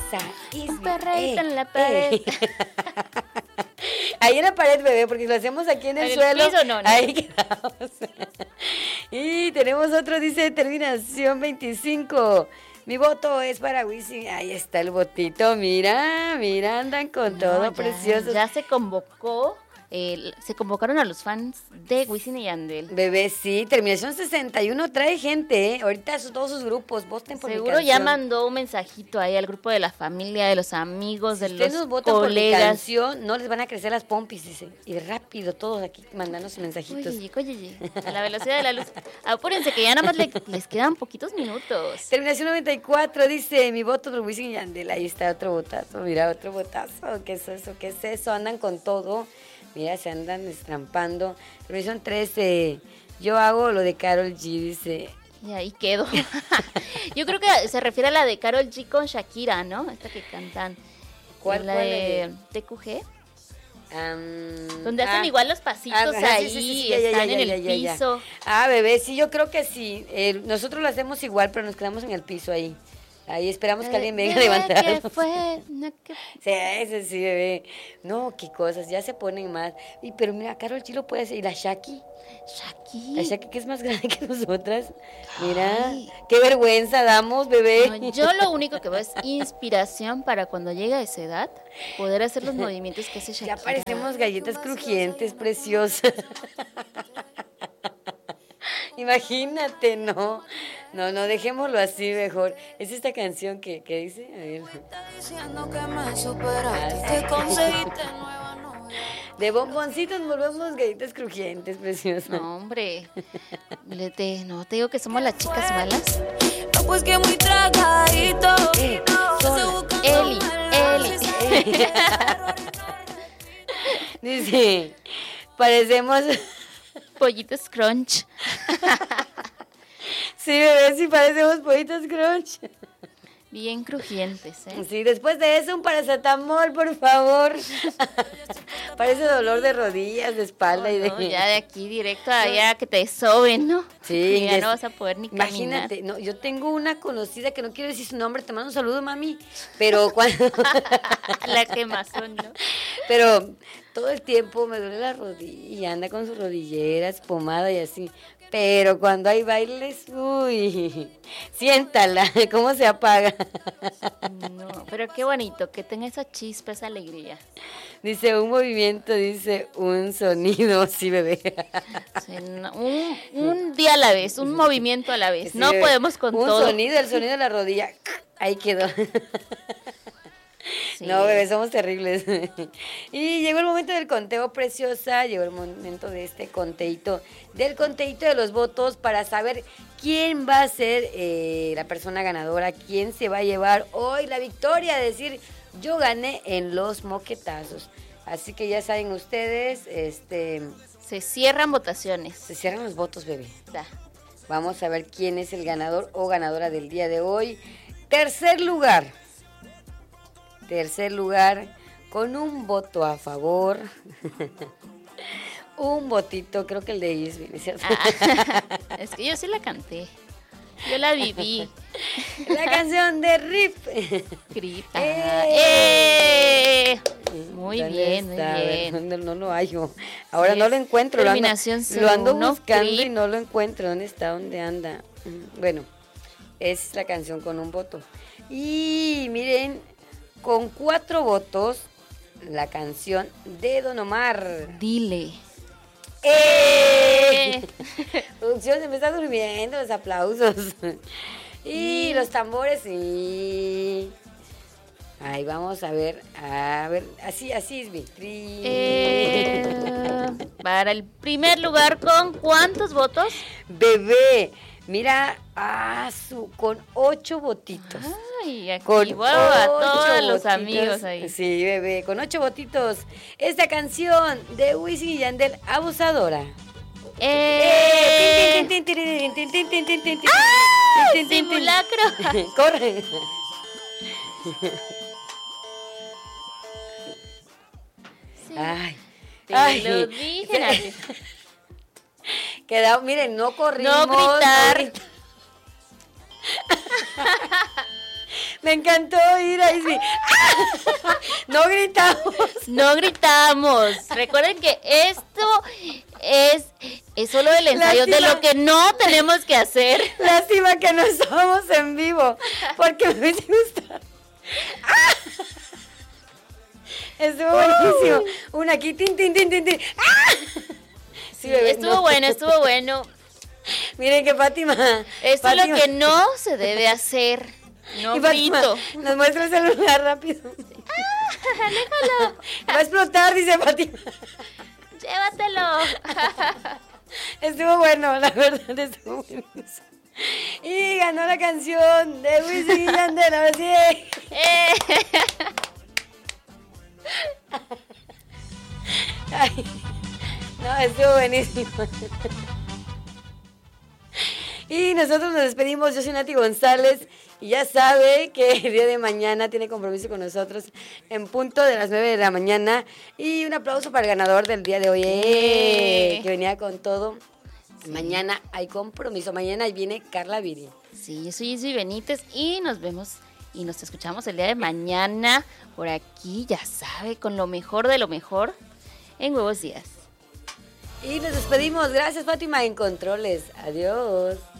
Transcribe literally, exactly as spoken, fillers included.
Esa. Un perreíto en la pared. Eh. Ahí en la pared, bebé, porque si lo hacemos aquí en el, ¿En el suelo, piso? No, no. ahí quedamos. Y tenemos otro, dice terminación veinticinco. Mi voto es para Wisin. Ahí está el votito, mira, mira, andan con No, todo, ya, preciosos. Ya se convocó, eh, se convocaron a los fans de Wisin y Yandel. Bebé, sí, terminación sesenta y uno trae gente, ¿eh? Ahorita sus, todos sus grupos, voten por Seguro mi ya canción. mandó un mensajito ahí al grupo de la familia, de los amigos, Si de ustedes los nos votan por mi colegas. canción, no les van a crecer las pompis, dice. Y rápido, todos aquí mandándose mensajitos. Oye, oye, a la velocidad de la luz. Apúrense que ya nada más le- les quedan poquitos minutos. Terminación noventa y cuatro dice, mi voto por Wisin y Yandel. Ahí está otro botazo, mira, otro botazo. ¿Qué es eso? ¿Qué es eso? Andan con todo. Mira, se andan estrampando. Terminación trece, yo hago lo de Karol G, dice. Y ahí quedo. Yo creo que se refiere a la de Karol G con Shakira, ¿no? Esta que cantan. ¿Cuál, La cuál de T Q G. Um, Donde hacen ah, igual los pasitos ah, ajá, ahí, sí, sí, sí, ya, ya, están ya, en ya, el ya, ya. piso. Ah, bebé, sí, yo creo que sí. Eh, nosotros lo hacemos igual, pero nos quedamos en el piso ahí. Ahí esperamos que alguien venga a levantarnos. ¿Qué fue? No, ¿qué Sí, ese sí, bebé. No, qué cosas, ya se ponen más. Y, pero mira, Karol G lo puede hacer. ¿Y la Shaki? Shaki. La Shaki que es más grande que nosotras. Mira, Ay. qué vergüenza damos, bebé. No, yo lo único que veo es inspiración para cuando llegue a esa edad poder hacer los movimientos que hace Shakira. Ya parecemos galletas crujientes, preciosas. Imagínate, no. No, no, dejémoslo así mejor. Es esta canción que, que dice, a ver. Diciendo que me superaste, que conseguiste nueva novia. De bomboncitos volvemos galletas crujientes, preciosas. No, hombre. Le te, no, te digo que somos las chicas malas. No, pues que muy tragadito. Eh, sola. Eli, Eli. Dice, parecemos... Pollitos crunch. Sí, bebé, sí parecemos pollitos crunch. Bien crujientes, ¿eh? Sí, después de eso un paracetamol, por favor. Parece dolor de rodillas, de espalda y de... No, ya de aquí directo a allá que te soben, ¿no? Sí, Ya des- no vas a poder ni caminar. Imagínate, no, yo tengo una conocida que no quiero decir su nombre, te mando un saludo, mami, pero cuando... La quemazón, ¿no? Pero todo el tiempo me duele la rodilla, anda con sus rodilleras, pomada y así. Pero cuando hay bailes, uy, siéntala, cómo se apaga. No, pero qué bonito que tenga esa chispa, esa alegría. Dice un movimiento, dice un sonido, sí, bebé. Sí, no, un, un día a la vez, un movimiento a la vez. Sí, no bebé. podemos con un todo. Un sonido, el sonido de la rodilla, ahí quedó. Sí. No, bebé, somos terribles. Y llegó el momento del conteo, preciosa. Llegó el momento de este conteíto, del conteíto de los votos para saber quién va a ser eh, la persona ganadora, quién se va a llevar hoy la victoria, decir, yo gané en los moquetazos. Así que ya saben ustedes, este, Se cierran votaciones. se cierran los votos, bebé. Da. Vamos a ver quién es el ganador o ganadora del día de hoy. Tercer lugar. Tercer lugar, con un voto a favor. Un votito, creo que el de Isvin, ¿es cierto? Ah, es que yo sí la canté. Yo la viví. La canción de Rip. Grita. ¡Eh! ¡Eh! Muy ¿Dónde bien, muy está? A ver, bien. ¿dónde? No lo hallo. Ahora Sí, no es lo encuentro. Lo ando, terminación lo ando uno, buscando Crip. y no lo encuentro. ¿Dónde está? ¿Dónde anda? Mm, Bueno, es la canción con un voto. Y miren, con cuatro votos, la canción de Don Omar. Dile. ¡Eh! Producción, se me está durmiendo los aplausos. Y los tambores, y ahí vamos a ver, a ver, así, así es, Vitri. Eh, para el primer lugar, ¿con cuántos votos? Bebé, mira, ah, su, con ocho votitos. Ay, aquí Con wow, a ocho todos los votitos. amigos ahí. Sí, bebé, con ocho votitos. Esta canción de Wisin y Yandel, Abusadora. Eh, Tin, tin, tin, tin, tin, tin, tin, tin, tin, tin, ¡Ah! tin, tin, tin. Simulacro. Corre. Sí, Ay, te ay. lo dije, Nati. Quedado, miren, no corrimos. No gritar. grita- Me encantó ir a Isby. ¡Ah! No gritamos. No gritamos. Recuerden que esto es, es solo el ensayo de Lástima. lo que no tenemos que hacer. Lástima que no estamos en vivo, porque me hubiese gustado. ¡Ah! Estuvo buenísimo. Una aquí, tin, tin, tin, tin, tin. ¡Ah! Sí, bebé, Estuvo no. bueno, estuvo bueno. Miren que Fátima. Esto Fátima, es lo que no se debe hacer. No y Fátima, grito. nos muestra el celular rápido. Ah, déjalo. Va a explotar, dice Fátima. Llévatelo. Estuvo bueno, la verdad, estuvo buenísimo. Y ganó la canción de Wisin y Yandel, ahora sí. Eh. Ay, no, estuvo buenísimo. Y nosotros nos despedimos. Yo soy Nati González y ya sabe que el día de mañana tiene compromiso con nosotros en punto de las nueve de la mañana. Y un aplauso para el ganador del día de hoy, eh, que venía con todo. Sí. Mañana hay compromiso. Mañana viene Carla Viri. Sí, yo soy Isby Benítez y nos vemos y nos escuchamos el día de mañana por aquí, ya sabe, con lo mejor de lo mejor en Huevos Días. Y nos despedimos. Gracias, Fátima, en Controles. Adiós.